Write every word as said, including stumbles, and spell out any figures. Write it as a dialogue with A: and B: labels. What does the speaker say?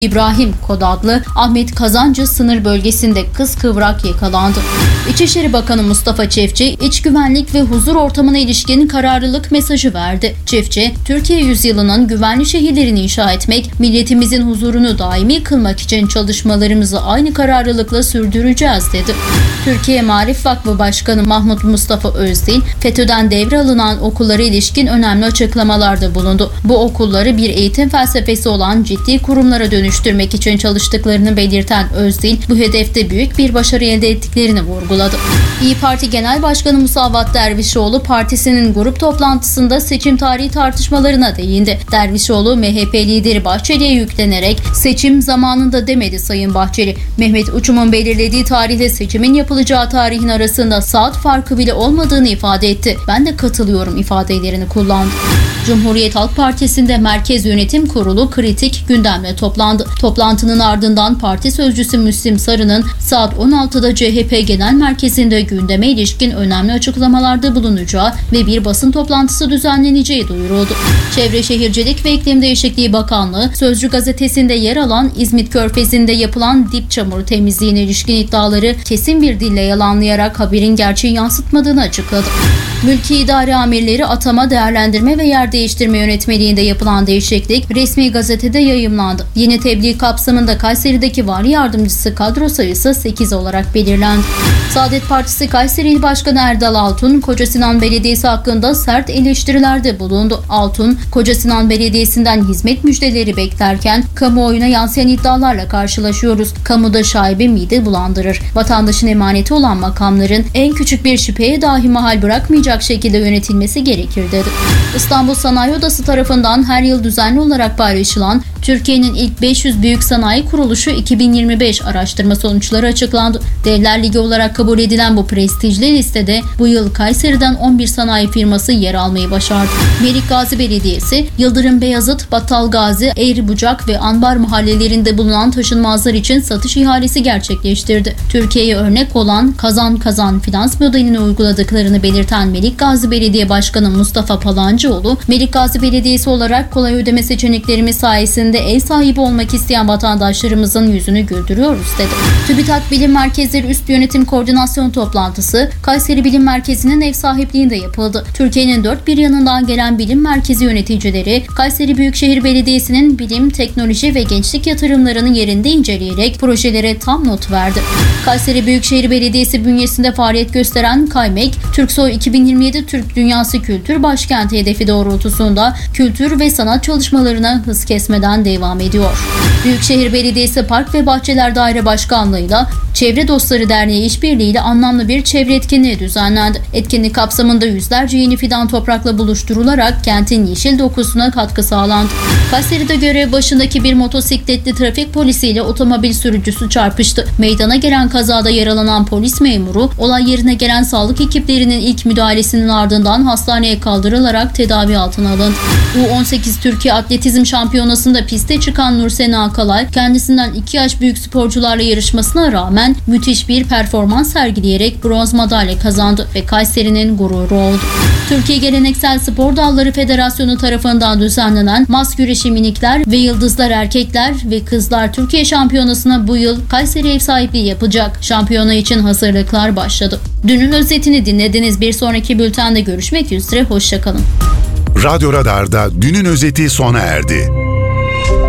A: İbrahim Kod adlı Ahmet Kazancı sınır bölgesinde kıskıvrak yakalandı. İçişleri Bakanı Mustafa Çiftçi, iç güvenlik ve huzur ortamına ilişkin kararlılık mesajı verdi. Çiftçi, Türkiye yüzyılının güvenli şehirlerini inşa etmek, milletimizin huzurunu daimi kılmak için çalışmalarımızı aynı kararlılıkla sürdüreceğiz dedi. Türkiye Maarif Vakfı Başkanı Mahmut Mustafa Özdil, FETÖ'den devralınan okullara ilişkin önemli açıklamalarda bulundu. Bu okulları bir eğitim felsefesi olan ciddi kurumlara dönüştürmek için çalıştıklarını belirten Özdil, bu hedefte büyük bir başarı elde ettiklerini vurguladı. İYİ Parti Genel Başkanı Musavat Dervişoğlu, partisinin grup toplantısında seçim tarihi tartışmalarına değindi. Dervişoğlu, M H P lideri Bahçeli'ye yüklenerek seçim zamanında demedi Sayın Bahçeli. Mehmet Uçum'un belirlediği tarihle seçimin yapılacağı tarihin arasında saat farkı bile olmadığını ifade etti. Ben de katılıyorum ifadelerini kullandı. Cumhuriyet Halk Partisi'nde Merkez Yönetim Kurulu kritik gündemle toplandı. Toplantının ardından parti sözcüsü Müslim Sarı'nın saat on altıda C H P Genel Merkezi'nde gündeme ilişkin önemli açıklamalarda bulunacağı ve bir basın toplantısı düzenleneceği duyuruldu. Çevre Şehircilik ve İklim Değişikliği Bakanlığı, Sözcü gazetesinde yer alan İzmit Körfezi'nde yapılan dip çamuru temizliğine ilişkin iddiaları kesin bir dille yalanlayarak haberin gerçeği yansıtmadığını açıkladı. Mülki idare amirleri atama, değerlendirme ve yer değiştirme yönetmeliğinde yapılan değişiklik resmi gazetede yayımlandı. Yeni tebliğ kapsamında Kayseri'deki vali yardımcısı kadro sayısı sekiz olarak belirlendi. Saadet Partisi Kayseri İl Başkanı Erdal Altun, Kocasinan Belediyesi hakkında sert eleştirilerde bulundu. Altun, Kocasinan Belediyesi'nden hizmet müjdeleri beklerken kamuoyuna yansıyan iddialarla karşılaşıyoruz. Kamuda şaibe mide bulandırır. Vatandaşın emaneti olan makamların en küçük bir şüpheye dahi mahal bırakmayacak şekilde yönetilmesi gerekir dedi. İstanbul Sanayi Odası tarafından her yıl düzenli olarak paylaşılan Türkiye'nin ilk beş yüz büyük sanayi kuruluşu iki bin yirmi beş araştırma sonuçları açıklandı. Devler Ligi olarak kabul edilen bu prestijli listede bu yıl Kayseri'den on bir sanayi firması yer almayı başardı. Melikgazi Belediyesi, Yıldırım Beyazıt, Battalgazi, Eğribucak ve Anbar mahallelerinde bulunan taşınmazlar için satış ihalesi gerçekleştirdi. Türkiye'ye örnek olan kazan kazan finans modelini uyguladıklarını belirten Melikgazi Belediye Başkanı Mustafa Palancıoğlu, Melikgazi Belediyesi olarak kolay ödeme seçeneklerimiz sayesinde ev sahibi olmak isteyen vatandaşlarımızın yüzünü güldürüyoruz dedi. TÜBİTAK Bilim Merkezleri Üst Yönetim Koordinasyon Toplantısı Kayseri Bilim Merkezi'nin ev sahipliğinde yapıldı. Türkiye'nin dört bir yanından gelen bilim merkezi yöneticileri Kayseri Büyükşehir Belediyesi'nin bilim, teknoloji ve gençlik yatırımlarını yerinde inceleyerek projelere tam not verdi. Kayseri Büyükşehir Belediyesi bünyesinde faaliyet gösteren KAYMEK, Türksoy iki bin yirmi yedi Türk Dünyası Kültür Başkenti hedefi doğrultusunda kültür ve sanat çalışmalarına hız kesmeden devam ediyor. Büyükşehir Belediyesi Park ve Bahçeler Daire Başkanlığı'yla Çevre Dostları Derneği işbirliğiyle anlamlı bir çevre etkinliği düzenlendi. Etkinlik kapsamında yüzlerce yeni fidan toprakla buluşturularak kentin yeşil dokusuna katkı sağlandı. Kayseri'de görev başındaki bir motosikletli trafik polisiyle otomobil sürücüsü çarpıştı. Meydana gelen kazada yaralanan polis memuru, olay yerine gelen sağlık ekiplerinin ilk müdahalesinin ardından hastaneye kaldırılarak tedavi altına alındı. U on sekiz Türkiye Atletizm Şampiyonası'nda piste çıkan Nursena Akalay, kendisinden iki yaş büyük sporcularla yarışmasına rağmen müthiş bir performans sergileyerek bronz madalya kazandı ve Kayseri'nin gururu oldu. Türkiye Geleneksel Spor Dalları Federasyonu tarafından düzenlenen Mas Güreşi Minikler ve Yıldızlar Erkekler ve Kızlar Türkiye Şampiyonası'na bu yıl Kayseri ev sahipliği yapacak. Şampiyona için hazırlıklar başladı. Dünün özetini dinlediniz. Bir sonraki bültende görüşmek üzere. Hoşçakalın.
B: Radyo Radar'da dünün özeti sona erdi.